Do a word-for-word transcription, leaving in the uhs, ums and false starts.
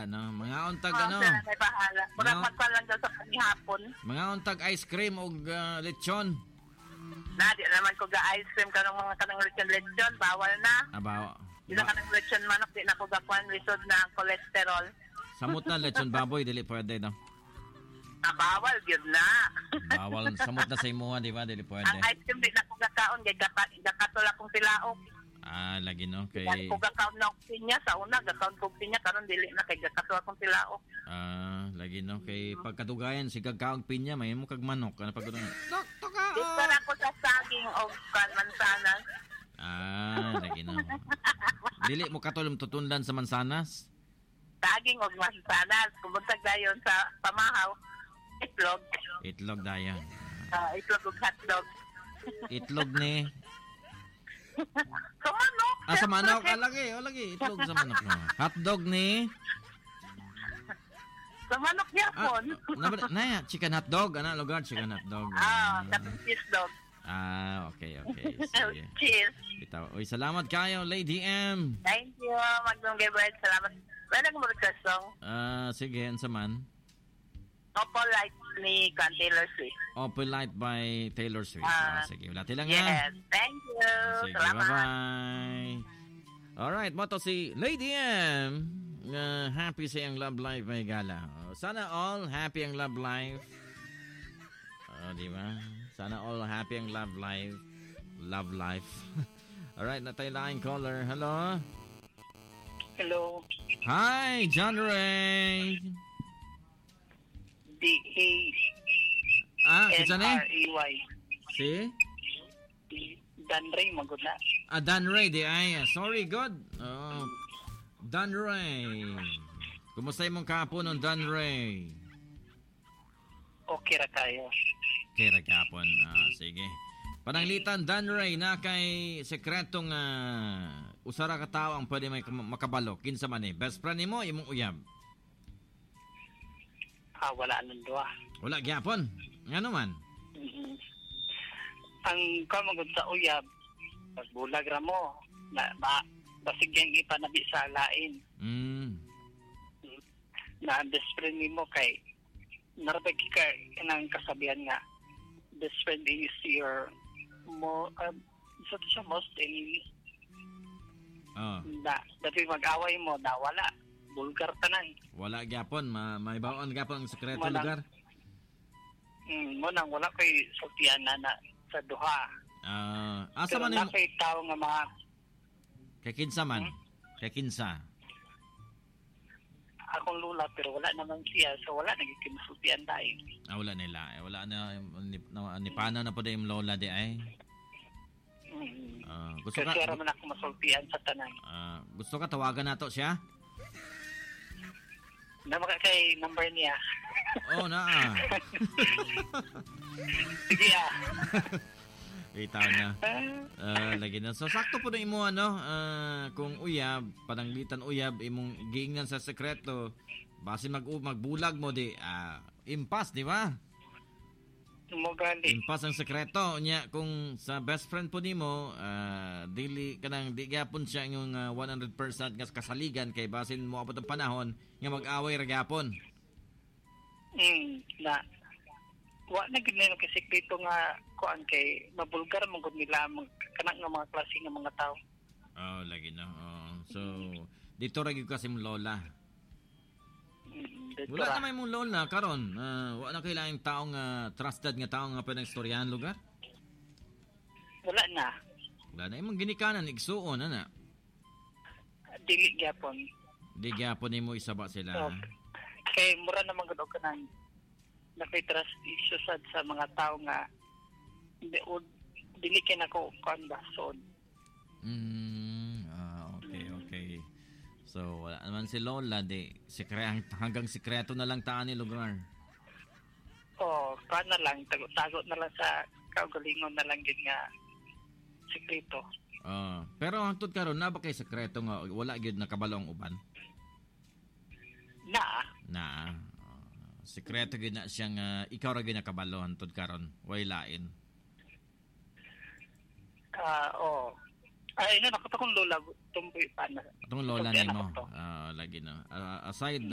no. Mga untag Oh, ano. sila may bahala. Murag No. magpalang daw sa panihapon. Mga untag ice cream o uh, lechon. Na, di naman ko ga-ice cream ka ng mga kanang lechon-lechon. Bawal na. Aba. Di na kanang lechon manok. Di na ko gakuan lisod na cholesterol. Samot na lechon baboy dili pwede no. Ah, bawal, yun na. Bawal samot na sa imuha, di ba? Dili pwede. Ang ice cream, di na ko gakaon. Kaya gakatula kong tilaok. Ah, lagi no kay Kaya ko gakaon na pinya. Sa una, gakaon ko pinya. Karon dili na. Kaya gakatula kong tilaok. ah lagi no kay pagkadugayan si gagkaog pinya may mo kag manok ano pag tok toka. Di pa na ko sa saging o kan mansanas. Ah, lagi no. Dili mo katulom tutundan sa mansanas. Saging o mansanas. Kumuntag dayon sa pamahaw. Itlog. Itlog dayon. Ah, itlog o hotdog. Itlog ni Sa manok. Ah, sa manok ah, lagi, oh, lagi itlog sa manok no. Hotdog ni Sa manok ah, yapon. na, na chicken hotdog ana lugar chicken hotdog. Ah, katong cheese dog. Ah, okay, okay. Sige. Cheese. Bitaw. Oy, salamat kayo, Lady M. Thank you, Magdong Gabriel. Salamat. Pwede ko mag-request song. Ah, sige, ansa man. Opo, like ni Kan Taylor Swift. Open Light by Taylor Swift. Ah, Ah, sige, wala tilang Yes, ha. thank you. Sige, Salamat. bye-bye. Alright, mo to si Lady M. Uh, happy sa iyang love life may gala. Oh, sana all happy ang love life. Oh, di ba? Sana all happy ang love life. Love life. Alright, natay line caller. Hello? Hello. Hi, John Ray. D A Ah, N kita ni? R A Y. Si? Dan Ray, magod na. Ah, Dan Ray, di ay. Sorry, God. Oh, Dan Ray. Kumusta yung kapon ng Dan Ray? Okay ra kayo. Kira kapon. Ah, sige. Pananglitan, Dan Ray, na kay sekretong uh, usara ka tao ang pwede may makabalo. Kinsa man eh. Best friend ni mo, imong uyab. Ah, wala nang duwa. Wala gyapon. Nga naman. Mm-hmm. Ang kamagod sa uyab, pagbulag ra mo, na, ba, basig yung ipanabi sa lain. Mm. Na best friend mo kay narabag ka ng kasabihan nga best friend is your mo um, so siya most enemy Oh. na dati mag-away mo na wala bulgar tanan Wala gyapon. Ma may bawon gyapon ang sekreto Walang- lugar. mm, mo nang wala kay sultian na, na sa duha. Ah, asa Pero man na imo? kay tao nga mga Kay kinsa man? Kay kinsa? akong lula pero wala naman siya so wala naging sultian dahil. Ah, wala nila. Eh, wala na ni, na, ni pana na po yung lola di ay. Mm. Ah, gusto Kasi ka raman ako masultian sa tanan. ah, gusto ka tawagan nato siya? Na maka kay number niya. Oh, naa. Sige ah. Itaw na. Ah, lagi na. So sakto po na imo ano, ah, kung uyab, pananglitan uyab imong giingnan sa sekreto, basin mag magbulag mo di ah, impas, di ba? Mugali. Impas ang sekreto nya kung sa best friend po nimo, ah, dili kanang di gyapon siya yung ah, one hundred percent nga kasaligan kay basin mo abot ang panahon nga mag-away ra gyapon. Mm, na wa na gid nila kasi sikreto nga kuan kay mabulgar man gud nila mag kanang nga mga klase nga mga tao. Oh, lagi na. Oh. So dito ra gyud kasi mong lola. Mm, dito Wala ra. na may mong lola karon. Uh, wala na kailangang taong uh, trusted nga taong nga pwedeng istoryahan lugar. Wala na. Wala na imong ginikanan igsuon ana. Dili gyapon. Di gyapon nimo isaba sila. So, ha? kay mura naman gud og kanang nakay trust issues sad sa mga tao nga di o dili kay nako kuan ba so Mm, ah, okay, okay. So wala naman si lola di sikre hanggang sikreto na lang taan ni lugar. oh kuan na lang tago-tago na lang sa kaugalingon na lang gid nga sikreto. Ah, pero hangtod karon na ba kay sekreto nga wala gyud nakabalo ang uban? Na Na ah, sekreto gyud na siyang uh, ikaw ra gyud nakabalo hangtod karon, way lain. ah oh ay no nakuta kong lola tumboy pa na. Atong lola Okay, nimo. anak ko to. Ah, lagi na. Ah, aside